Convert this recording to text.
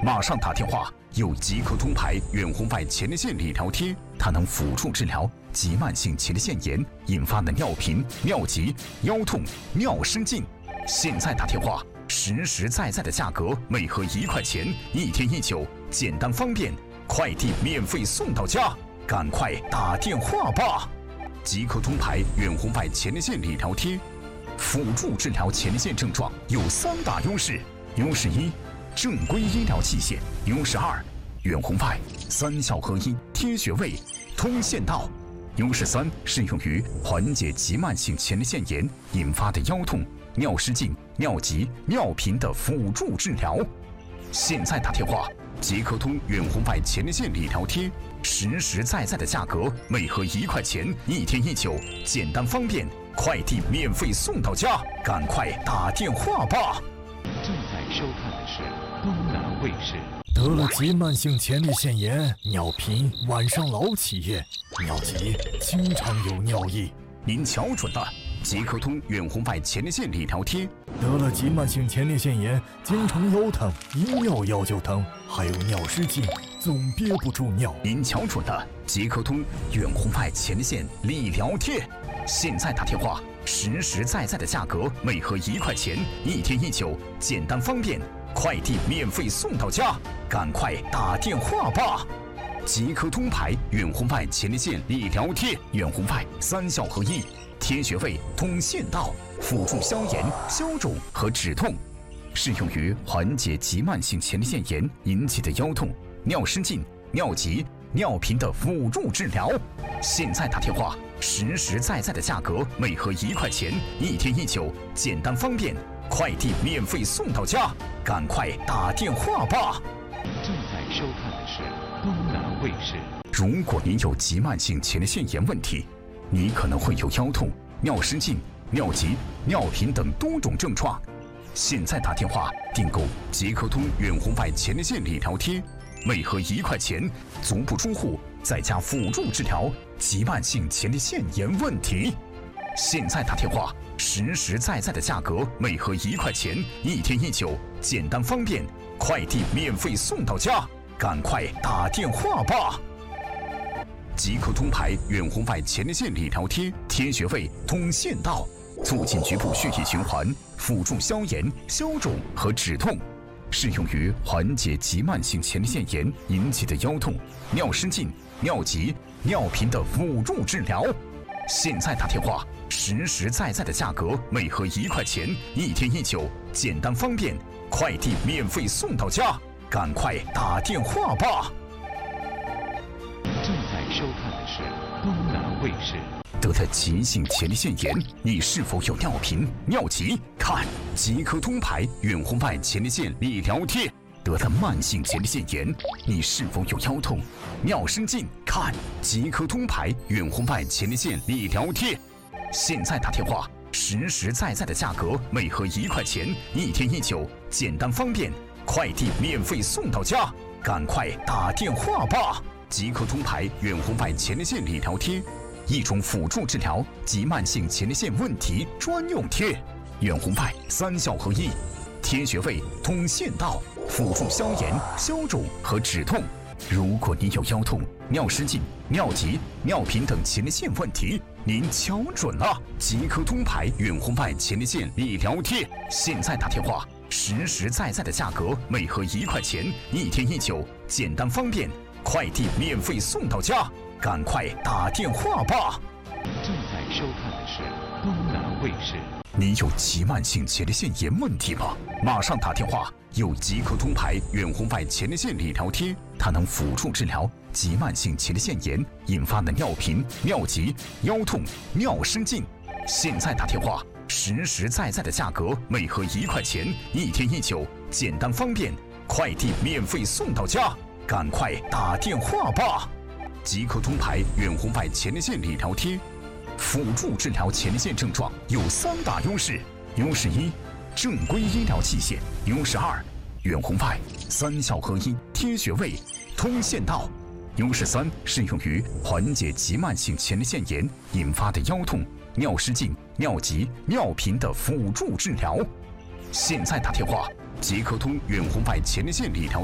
马上打电话！有即刻通牌远红外前列腺理疗贴，它能辅助治疗急慢性前列腺炎引发的尿频、尿急、腰痛、尿失禁。现在打电话，实实在在的价格，每盒1块钱，1天1酒，简单方便，快递免费送到家，赶快打电话吧！即刻通牌远红外前列腺理疗贴，辅助治疗前列腺症状有3大优势：优势1，正规医疗器械；优势2，远红外3效合一，贴穴位，通线道；优势3，适用于缓解急慢性前列腺炎引发的腰痛、尿失禁、尿急、尿频的辅助治疗。现在打电话，即刻通远红外前列腺理疗贴，实实在在的价格，每盒1块钱，1天1酒，简单方便，快递免费送到家，赶快打电话吧！ 正在收看的是东南卫视。 得了急慢性前列腺炎，尿频，晚上老起夜，尿急，经常有尿意。 您瞧准了，即刻通远红外前列腺理疗贴。 得了急慢性前列腺炎，经常腰疼，一尿腰就疼，还有尿失禁，总憋不住尿。 您瞧准了，即刻通远红外前列腺理疗贴。现在打电话，实实在在的价格，每盒1块钱，1天1酒，简单方便，快递免费送到家，赶快打电话吧！即刻通牌远红外前列腺理疗贴，远红外3效合一，贴穴位，通线道，辅助消炎、消肿和止痛，适用于缓解急慢性前列腺炎引起的腰痛、尿失禁、尿急、尿频的辅助治疗。现在打电话，实实在在的价格，每盒1块钱，1天1酒，简单方便，快递免费送到家，赶快打电话吧！ 正在收看的是东南卫视。 如果您有急慢性前列腺炎问题，你可能会有腰痛、尿失禁、尿急、尿频等多种症状。现在打电话订购即刻通远红外前列腺理疗贴，每盒1块钱，足不出户，在家辅助治疗急慢性前列腺炎问题。现在打电话，实实在在的价格，每盒1块钱，1天1酒，简单方便，快递免费送到家，赶快打电话吧！即刻通牌远红外前列腺理疗贴，贴穴位，通线道，促进局部血液循环，辅助消炎、消肿和止痛，适用于缓解急慢性前列腺炎引起的腰痛、尿失禁、尿急、尿频的辅助治疗。现在打电话，实实在在的价格，每盒1块钱，1天1酒，简单方便，快递免费送到家，赶快打电话吧！ 正在收看的是东南卫视。 得了急性前列腺炎，你是否有尿频、尿急？看即刻通牌远红外前列腺理疗贴。得了慢性前列腺炎，你是否有腰痛、尿失禁？看即刻通牌远红外前列腺理疗贴。现在打电话，实实在在的价格，每盒1块钱，1天1酒，简单方便，快递免费送到家，赶快打电话吧！即刻通牌远红外前列腺理疗贴，一种辅助治疗急慢性前列腺问题专用贴，远红外3效合一，贴穴位，通线道，辅助消炎、消肿和止痛。如果你有腰痛、尿失禁、尿急、尿频等前列腺问题，您瞧准了，即刻通牌远红外前列腺理疗贴。现在打电话，实实在在的价格，每盒1块钱，1天1酒，简单方便，快递免费送到家，赶快打电话吧！ 正在收看的是东南卫视。 你有急慢性前列腺炎问题吗？马上打电话！有即刻通牌远红外前列腺理疗贴，它能辅助治疗急慢性前列腺炎引发的尿频、尿急、腰痛、尿失禁。现在打电话，实实在在的价格，每盒1块钱，1天1酒，简单方便，快递免费送到家，赶快打电话吧！即刻通牌远红外前列腺理疗贴，辅助治疗前列腺症状有3大优势：优势1，正规医疗器械；优势2，远红外3效合一，贴穴位，通线道；优势3，适用于缓解急慢性前列腺炎引发的腰痛、尿失禁、尿急、尿频的辅助治疗。现在打电话，即刻通远红外前列腺理疗